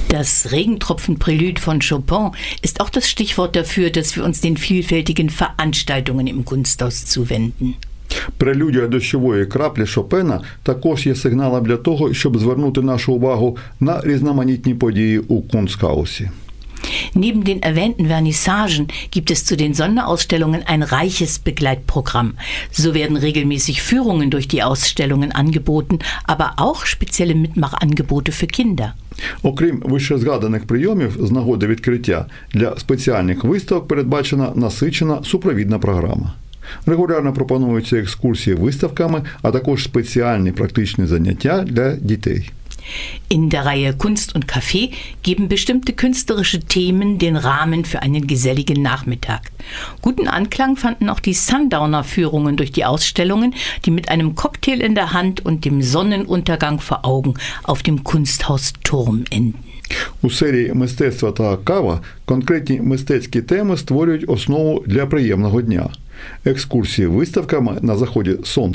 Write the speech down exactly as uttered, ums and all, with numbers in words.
Das Regentropfen-Prälud von Chopin ist auch das Stichwort dafür, dass wir uns den vielfältigen Veranstaltungen im Kunsthaus zuwenden. Прелюдія дощової краплі Шопена також є сигналом для того, щоб звернути нашу увагу на різноманітні події у Kunsthausі. Neben den erwähnten Vernissagen gibt es zu den Sonderausstellungen ein reiches Begleitprogramm. So werden regelmäßig Führungen durch die Ausstellungen angeboten, aber auch spezielle Mitmachangebote für Kinder. Окрім вищезгаданих прийомів з нагоди відкриття, для спеціальних виставок передбачена насичена супровідна програма. Регулярно пропонуються екскурсії виставками, а також спеціальні практичні заняття для дітей. In der Reihe Kunst und Café geben bestimmte künstlerische Themen den Rahmen für einen geselligen Nachmittag. Guten Anklang fanden auch die Sundowner-Führungen durch die Ausstellungen, die mit einem Cocktail in der Hand und dem Sonnenuntergang vor Augen auf dem Kunsthausturm enden. У серії «Мистецтво та кава» конкретні мистецькі теми створюють основу для приємного дня. Екскурсії виставками на заході сонця